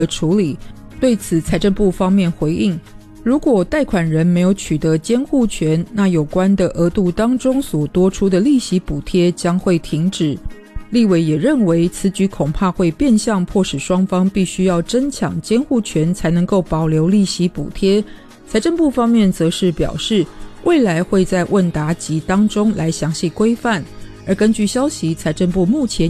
的处理。对此，财政部方面回应，如果贷款人没有取得监护权，那有关的额度当中所多出的利息补贴将会停止。立委也认为，此举恐怕会变相迫使双方必须要争抢监护权才能够保留利息补贴。财政部方面则是表示，未来会在问答集当中来详细规范。而根据消息，财政部目前